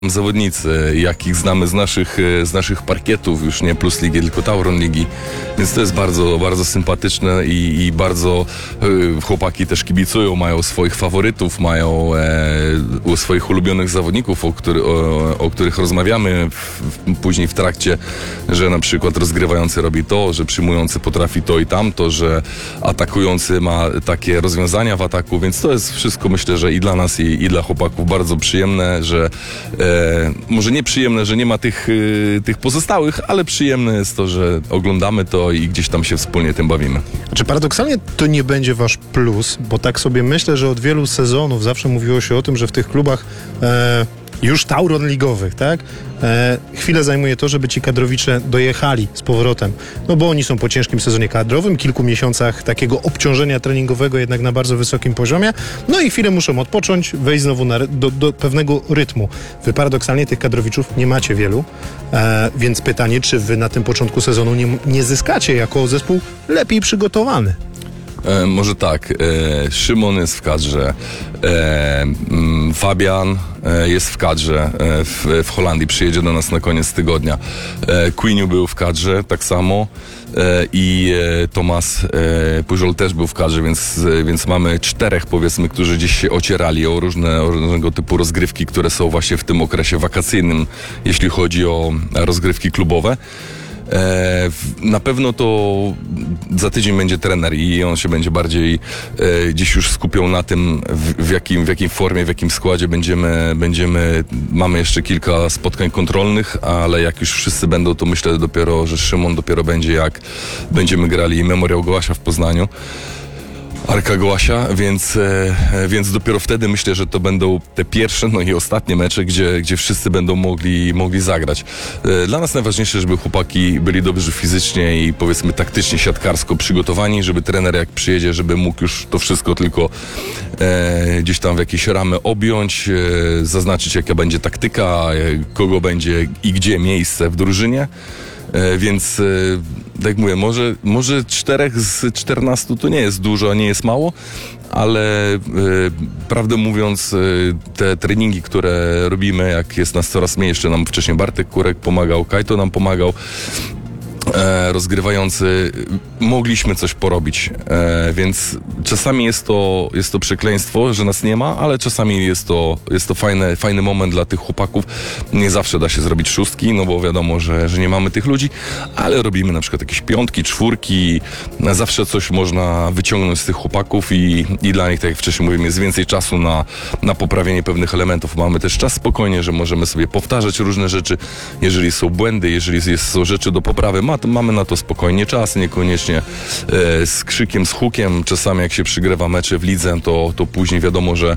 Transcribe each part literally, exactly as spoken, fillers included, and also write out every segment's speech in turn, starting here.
zawodnicy, jakich znamy z naszych, z naszych parkietów, już nie Plus Ligi, tylko Tauron Ligi, więc to jest bardzo, bardzo sympatyczne i, i bardzo y, chłopaki też kibicują, mają swoich faworytów, mają e, swoich ulubionych zawodników, o, który, o, o których rozmawiamy w, w, później w trakcie, że na przykład rozgrywający robi to, że przyjmujący potrafi to i tamto, że atakujący ma takie rozwiązania w ataku, więc to jest wszystko, myślę, że i dla nas, i, i dla chłopaków bardzo przyjemne, że e, może nie przyjemne, że nie ma tych, y, tych pozostałych, ale przyjemne jest to, że oglądamy to i gdzieś tam się wspólnie tym bawimy. Znaczy paradoksalnie to nie będzie wasz plus, bo tak sobie myślę, że od wielu sezonów zawsze mówiło się o tym, że w tych klubach e, już Tauron ligowych, tak? E, chwilę zajmuje to, żeby ci kadrowicze dojechali z powrotem. No bo oni są po ciężkim sezonie kadrowym, kilku miesiącach takiego obciążenia treningowego jednak na bardzo wysokim poziomie. No i chwilę muszą odpocząć, wejść znowu na, do, do pewnego rytmu. Wy paradoksalnie tych kadrowiczów nie macie wielu, e, więc pytanie, czy wy na tym początku sezonu nie, nie zyskacie jako zespół lepiej przygotowany? E, może tak, e, Szymon jest w kadrze, e, m, Fabian e, jest w kadrze, e, w, w Holandii, przyjedzie do nas na koniec tygodnia. E, Queeniu był w kadrze, tak samo, e, i e, Tomas e, Pujol też był w kadrze, więc, e, więc mamy czterech, powiedzmy, którzy gdzieś się ocierali o różne, o różnego typu rozgrywki, które są właśnie w tym okresie wakacyjnym, jeśli chodzi o rozgrywki klubowe. E, na pewno to za tydzień będzie trener i on się będzie bardziej e, dziś już skupiał na tym, w, w, jakim, w jakiej formie, w jakim składzie będziemy, będziemy, mamy jeszcze kilka spotkań kontrolnych, ale jak już wszyscy będą, to myślę dopiero, że Szymon dopiero będzie, jak będziemy grali Memoriał Gołasia w Poznaniu, Arka Gołasia, więc, e, więc dopiero wtedy myślę, że to będą te pierwsze, no i ostatnie mecze, gdzie, gdzie wszyscy będą mogli, mogli zagrać. E, dla nas najważniejsze, żeby chłopaki byli dobrzy fizycznie i powiedzmy taktycznie, siatkarsko przygotowani, żeby trener jak przyjedzie, żeby mógł już to wszystko tylko e, gdzieś tam w jakieś ramy objąć, e, zaznaczyć jaka będzie taktyka, e, kogo będzie i gdzie miejsce w drużynie. E, więc e, tak jak mówię, może, może czterech z czternastu to nie jest dużo, nie jest mało, ale e, prawdę mówiąc, e, te treningi, które robimy, jak jest nas coraz mniej, jeszcze nam wcześniej Bartek Kurek pomagał, Kajto nam pomagał, E, rozgrywający, mogliśmy coś porobić, e, więc czasami jest to, jest to przekleństwo, że nas nie ma, ale czasami jest to, jest to fajny, fajny moment dla tych chłopaków. Nie zawsze da się zrobić szóstki, no bo wiadomo, że, że nie mamy tych ludzi, ale robimy na przykład jakieś piątki, czwórki, zawsze coś można wyciągnąć z tych chłopaków i, i dla nich, tak jak wcześniej mówiłem, jest więcej czasu na, na poprawienie pewnych elementów. Mamy też czas spokojnie, że możemy sobie powtarzać różne rzeczy, jeżeli są błędy, jeżeli jest, są rzeczy do poprawy, ma, mamy na to spokojnie czas, niekoniecznie e, z krzykiem, z hukiem. Czasami jak się przygrywa mecze w lidze, to, to później wiadomo, że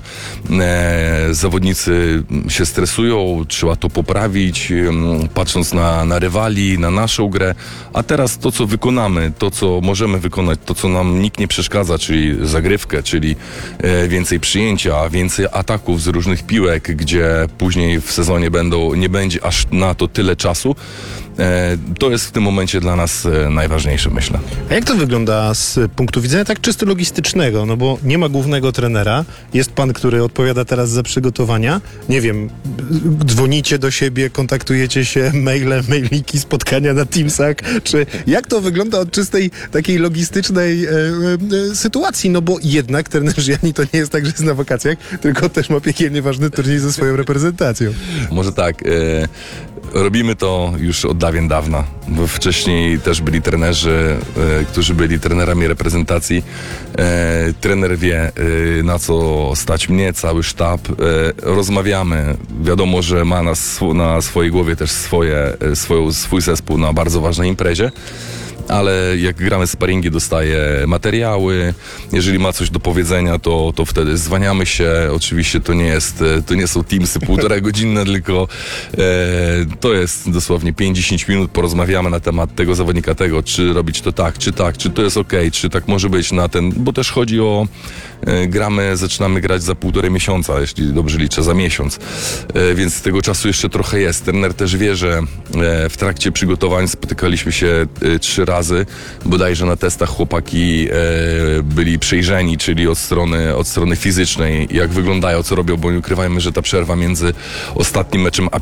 e, zawodnicy się stresują, trzeba to poprawić, e, patrząc na, na rywali, na naszą grę, a teraz to, co wykonamy, to, co możemy wykonać, to, co nam nikt nie przeszkadza, czyli zagrywkę, czyli e, więcej przyjęcia, więcej ataków z różnych piłek, gdzie później w sezonie będą, nie będzie aż na to tyle czasu. E, to jest w tym momencie dla nas e, najważniejsze, myślę. A jak to wygląda z punktu widzenia tak czysto logistycznego? No bo nie ma głównego trenera, jest pan, który odpowiada teraz za przygotowania. Nie wiem, dzwonicie do siebie, kontaktujecie się, maile, mailiki, spotkania na Teamsach, czy jak to wygląda od czystej takiej logistycznej e, e, sytuacji? No bo jednak trener Gianni to nie jest tak, że jest na wakacjach, tylko też ma piekielnie ważny turniej ze swoją reprezentacją. Może tak, e, robimy to już od dawien dawna, bo wcześniej też byli trenerzy, e, którzy byli trenerami reprezentacji. E, trener wie, e, na co stać mnie, cały sztab. E, rozmawiamy. Wiadomo, że ma na, sw- na swojej głowie też swoje, e, swoją, swój zespół na bardzo ważnej imprezie. Ale jak gramy sparingi, dostaję materiały. Jeżeli ma coś do powiedzenia, to, to wtedy zwaniamy się. Oczywiście to nie jest, to nie są teamsy półtora godzinne, tylko e, to jest dosłownie pięć do dziesięciu minut. Porozmawiamy na temat tego zawodnika, tego, czy robić to tak, czy tak, czy to jest okej, czy tak może być na ten, bo też chodzi o e, gramy, zaczynamy grać za półtorej miesiąca, jeśli dobrze liczę, za miesiąc. E, więc tego czasu jeszcze trochę jest. Trener też wie, że e, w trakcie przygotowań spotykaliśmy się e, trzy razy razy. Bodajże na testach chłopaki e, byli przejrzeni, czyli od strony, od strony fizycznej, jak wyglądają, co robią, bo nie ukrywajmy, że ta przerwa między ostatnim meczem a